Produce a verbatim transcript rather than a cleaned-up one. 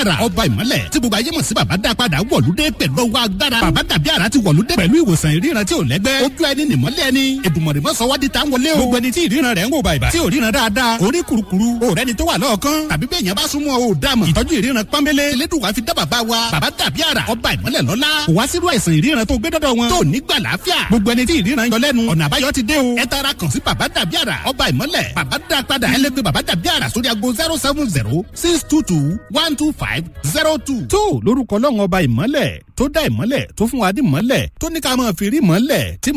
àrà ọba ìmọ́lẹ̀ tí gbogbo ayé mọ̀ sí bàbá dá padà wọ̀lúdé pẹ̀lú ọwọ́ agbára. bàbá dàbí àrà ti wọ̀lúdé pẹ̀lú ìwòsàn ìríran tí ò lẹ́gbẹ́. ojú ẹni nìmọ́lẹ̀ ẹni Èdùmàrè mọ́ sọ wá di tá ń wọlé o. gbogbo ẹni tí ìríran rẹ̀ ń wò bàìbà tí ò ríran dáadáa orí kurukuru òrẹ́ ni tó wà lọ́ọ̀kan tàbí bẹ́ẹ̀ yẹn bá súnmọ́ o dàmọ̀. ìtọ́jú ìríran pọ́nbélé elédùnwá fi dá bàbá wa bàbá dàbí àrà ọba ìmọ́lẹ̀ lọ́lá. kò wá sírú àìsàn ìríran tó gbé dọ́dọ̀ wọn tó ní gbà láàfíà. gbogbo ẹni tí ìríran yọ lẹ́nu ọ̀nà àbáyọ ti dé o. ẹ tara kàn sí bàbá dàbí àrà ọba ìmọ́lẹ̀ bàbá dá padà ẹ lè pe bàbá dàbí àrà sórí ago zero seven zero six two two one two five zero two. tó lórúkọ Ọlọ́run ọba ìmọ́lẹ̀ tó dá ìmọ́lẹ̀ tó fún wa ní ìmọ́lẹ̀ tó ní ká máa fi rí ìmọ́lẹ̀ tí